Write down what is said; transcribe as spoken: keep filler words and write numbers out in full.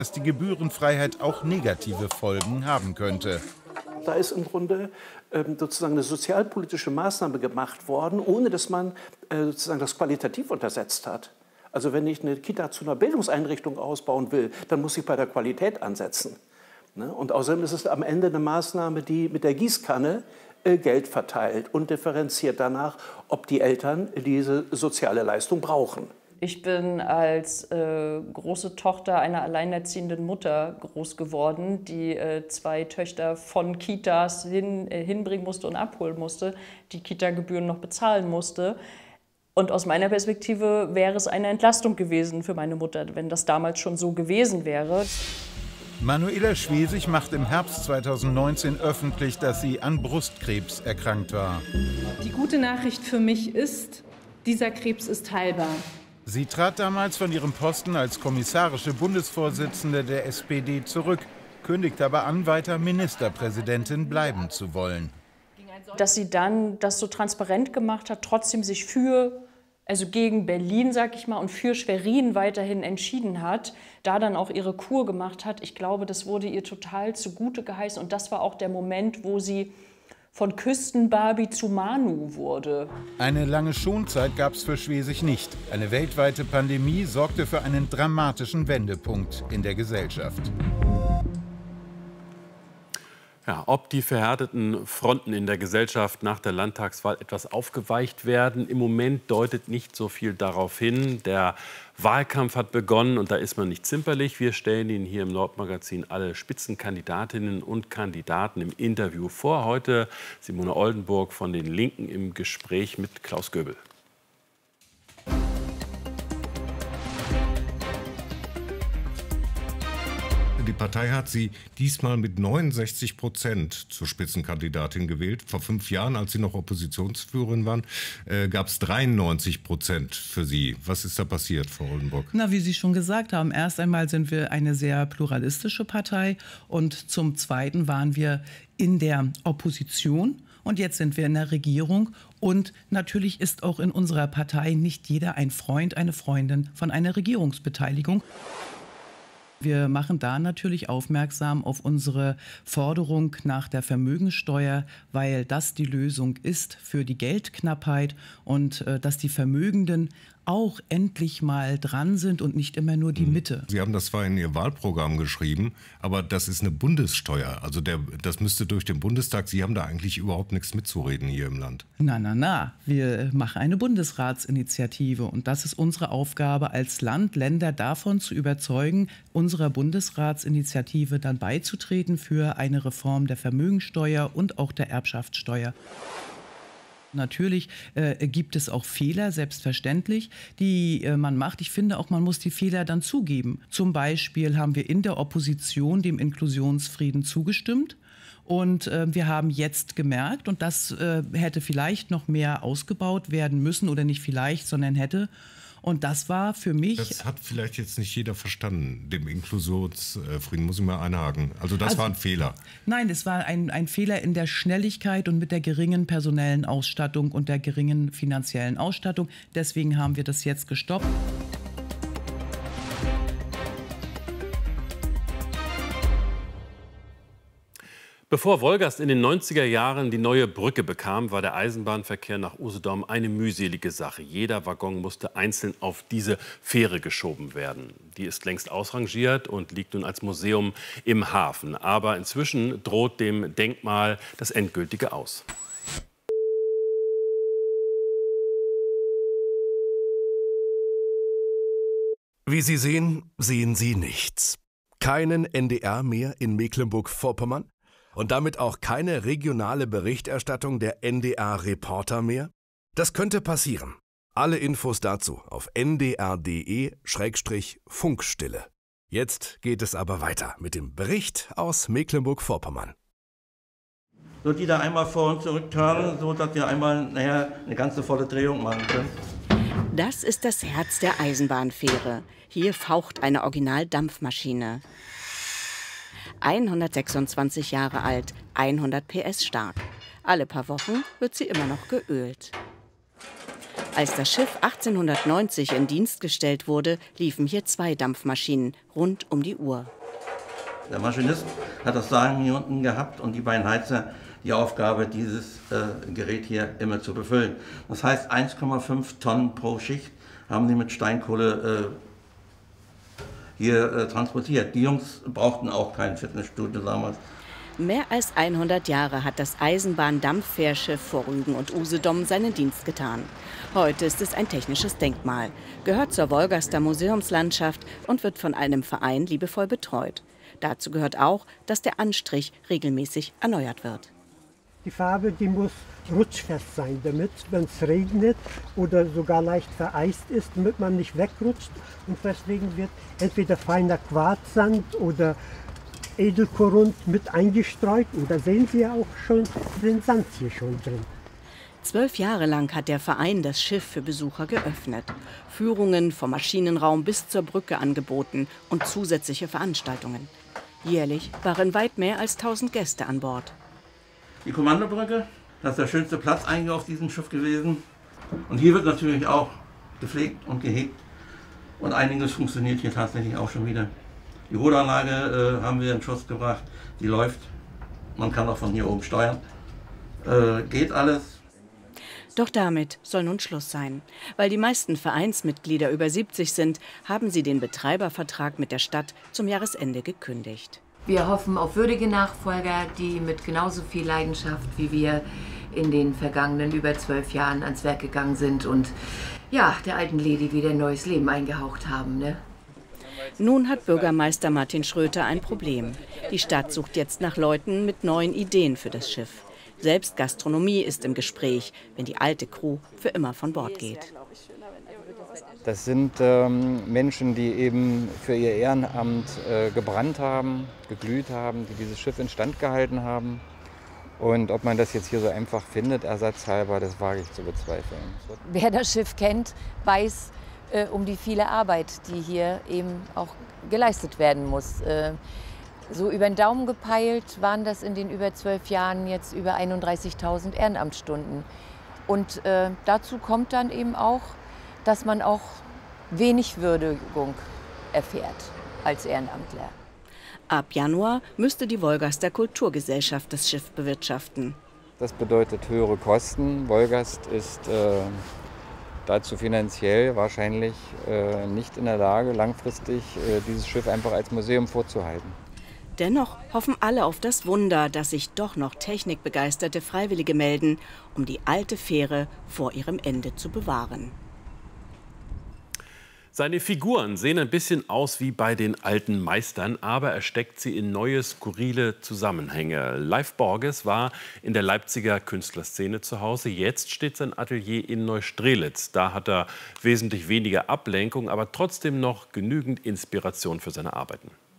dass die Gebührenfreiheit auch negative Folgen haben könnte. Da ist im Grunde ähm, sozusagen eine sozialpolitische Maßnahme gemacht worden, ohne dass man äh, sozusagen das qualitativ untersetzt hat. Also wenn ich eine Kita zu einer Bildungseinrichtung ausbauen will, dann muss ich bei der Qualität ansetzen. Ne? Und außerdem ist es am Ende eine Maßnahme, die mit der Gießkanne äh, Geld verteilt und differenziert danach, ob die Eltern diese soziale Leistung brauchen. Ich bin als äh, große Tochter einer alleinerziehenden Mutter groß geworden, die äh, zwei Töchter von Kitas hin, äh, hinbringen musste und abholen musste, die Kita-Gebühren noch bezahlen musste. Und aus meiner Perspektive wäre es eine Entlastung gewesen für meine Mutter, wenn das damals schon so gewesen wäre. Manuela Schwesig macht im Herbst zweitausendneunzehn öffentlich, dass sie an Brustkrebs erkrankt war. Die gute Nachricht für mich ist, dieser Krebs ist heilbar. Sie trat damals von ihrem Posten als kommissarische Bundesvorsitzende der S P D zurück, kündigte aber an, weiter Ministerpräsidentin bleiben zu wollen. Dass sie dann das so transparent gemacht hat, trotzdem sich für, also gegen Berlin, sag ich mal, und für Schwerin weiterhin entschieden hat, da dann auch ihre Kur gemacht hat, ich glaube, das wurde ihr total zugute geheißen. Und das war auch der Moment, wo sie von Küstenbarbie zu Manu wurde. Eine lange Schonzeit gab es für Schwesig nicht. Eine weltweite Pandemie sorgte für einen dramatischen Wendepunkt in der Gesellschaft. Ja, ob die verhärteten Fronten in der Gesellschaft nach der Landtagswahl etwas aufgeweicht werden, im Moment deutet nicht so viel darauf hin. Der Wahlkampf hat begonnen und da ist man nicht zimperlich. Wir stellen Ihnen hier im Nordmagazin alle Spitzenkandidatinnen und Kandidaten im Interview vor. Heute Simone Oldenburg von den Linken im Gespräch mit Klaus Göbel. Die Partei hat sie diesmal mit neunundsechzig Prozent zur Spitzenkandidatin gewählt. Vor fünf Jahren, als sie noch Oppositionsführerin waren, äh, gab es dreiundneunzig Prozent für sie. Was ist da passiert, Frau Oldenburg? Na, wie Sie schon gesagt haben, erst einmal sind wir eine sehr pluralistische Partei und zum Zweiten waren wir in der Opposition. Und jetzt sind wir in der Regierung. Und natürlich ist auch in unserer Partei nicht jeder ein Freund, eine Freundin von einer Regierungsbeteiligung. Wir machen da natürlich aufmerksam auf unsere Forderung nach der Vermögensteuer, weil das die Lösung ist für die Geldknappheit und äh, dass die Vermögenden auch endlich mal dran sind und nicht immer nur die Mitte. Sie haben das zwar in Ihr Wahlprogramm geschrieben, aber das ist eine Bundessteuer. Also der, das müsste durch den Bundestag. Sie haben da eigentlich überhaupt nichts mitzureden hier im Land. Na, na, na. Wir machen eine Bundesratsinitiative und das ist unsere Aufgabe als Land, Länder davon zu überzeugen, unserer Bundesratsinitiative dann beizutreten für eine Reform der Vermögensteuer und auch der Erbschaftssteuer. Natürlich äh, gibt es auch Fehler, selbstverständlich, die äh, man macht. Ich finde auch, man muss die Fehler dann zugeben. Zum Beispiel haben wir in der Opposition dem Inklusionsfrieden zugestimmt. Und äh, wir haben jetzt gemerkt, und das äh, hätte vielleicht noch mehr ausgebaut werden müssen, oder nicht vielleicht, sondern hätte. Und das war für mich... Das hat vielleicht jetzt nicht jeder verstanden, dem Inklusionsfrieden, muss ich mal einhaken. Also das also, war ein Fehler. Nein, es war ein, ein Fehler in der Schnelligkeit und mit der geringen personellen Ausstattung und der geringen finanziellen Ausstattung. Deswegen haben wir das jetzt gestoppt. Bevor Wolgast in den neunziger Jahren die neue Brücke bekam, war der Eisenbahnverkehr nach Usedom eine mühselige Sache. Jeder Waggon musste einzeln auf diese Fähre geschoben werden. Die ist längst ausrangiert und liegt nun als Museum im Hafen. Aber inzwischen droht dem Denkmal das endgültige Aus. Wie Sie sehen, sehen Sie nichts. Keinen N D R mehr in Mecklenburg-Vorpommern? Und damit auch keine regionale Berichterstattung der N D R-Reporter mehr? Das könnte passieren. Alle Infos dazu auf n d r punkt d e Schrägstrich Funkstille. Jetzt geht es aber weiter mit dem Bericht aus Mecklenburg-Vorpommern. So, die da einmal vor und zurück turnen, so dass wir einmal naja, eine ganze volle Drehung machen können. Das ist das Herz der Eisenbahnfähre. Hier faucht eine Original-Dampfmaschine. hundertsechsundzwanzig Jahre alt, hundert P S stark. Alle paar Wochen wird sie immer noch geölt. Als das Schiff achtzehnhundertneunzig in Dienst gestellt wurde, liefen hier zwei Dampfmaschinen rund um die Uhr. Der Maschinist hat das Sagen hier unten gehabt und die beiden Heizer die Aufgabe, dieses äh, Gerät hier immer zu befüllen. Das heißt, eins Komma fünf Tonnen pro Schicht haben die mit Steinkohle äh, hier äh, transportiert. Die Jungs brauchten auch kein Fitnessstudio damals. Mehr als hundert Jahre hat das Eisenbahndampffährschiff vor Rügen und Usedom seinen Dienst getan. Heute ist es ein technisches Denkmal, gehört zur Wolgaster Museumslandschaft und wird von einem Verein liebevoll betreut. Dazu gehört auch, dass der Anstrich regelmäßig erneuert wird. Die Farbe, die muss rutschfest sein, damit, wenn es regnet oder sogar leicht vereist ist, damit man nicht wegrutscht. Und deswegen wird entweder feiner Quarzsand oder Edelkorund mit eingestreut. Und da sehen Sie ja auch schon den Sand hier schon drin. Zwölf Jahre lang hat der Verein das Schiff für Besucher geöffnet. Führungen vom Maschinenraum bis zur Brücke angeboten und zusätzliche Veranstaltungen. Jährlich waren weit mehr als tausend Gäste an Bord. Die Kommandobrücke, das ist der schönste Platz eigentlich auf diesem Schiff gewesen. Und hier wird natürlich auch gepflegt und gehegt. Und einiges funktioniert hier tatsächlich auch schon wieder. Die Ruderanlage äh, haben wir in Schuss gebracht, die läuft. Man kann auch von hier oben steuern. Äh, geht alles. Doch damit soll nun Schluss sein. Weil die meisten Vereinsmitglieder über siebzig sind, haben sie den Betreibervertrag mit der Stadt zum Jahresende gekündigt. Wir hoffen auf würdige Nachfolger, die mit genauso viel Leidenschaft wie wir in den vergangenen über zwölf Jahren ans Werk gegangen sind und ja, der alten Lady wieder ein neues Leben eingehaucht haben. Ne? Nun hat Bürgermeister Martin Schröter ein Problem. Die Stadt sucht jetzt nach Leuten mit neuen Ideen für das Schiff. Selbst Gastronomie ist im Gespräch, wenn die alte Crew für immer von Bord geht. Das sind ähm, Menschen, die eben für ihr Ehrenamt äh, gebrannt haben, geglüht haben, die dieses Schiff instand gehalten haben. Und ob man das jetzt hier so einfach findet, ersatzhalber, das wage ich zu bezweifeln. Wer das Schiff kennt, weiß äh, um die viele Arbeit, die hier eben auch geleistet werden muss. Äh, so über den Daumen gepeilt waren das in den über zwölf Jahren jetzt über einunddreißigtausend Ehrenamtsstunden. Und äh, dazu kommt dann eben auch, dass man auch wenig Würdigung erfährt als Ehrenamtler. Ab Januar müsste die Wolgaster Kulturgesellschaft das Schiff bewirtschaften. Das bedeutet höhere Kosten. Wolgast ist äh, dazu finanziell wahrscheinlich äh, nicht in der Lage, langfristig äh, dieses Schiff einfach als Museum vorzuhalten. Dennoch hoffen alle auf das Wunder, dass sich doch noch technikbegeisterte Freiwillige melden, um die alte Fähre vor ihrem Ende zu bewahren. Seine Figuren sehen ein bisschen aus wie bei den alten Meistern, aber er steckt sie in neue, skurrile Zusammenhänge. Leif Borges war in der Leipziger Künstlerszene zu Hause. Jetzt steht sein Atelier in Neustrelitz. Da hat er wesentlich weniger Ablenkung, aber trotzdem noch genügend Inspiration für seine Arbeiten.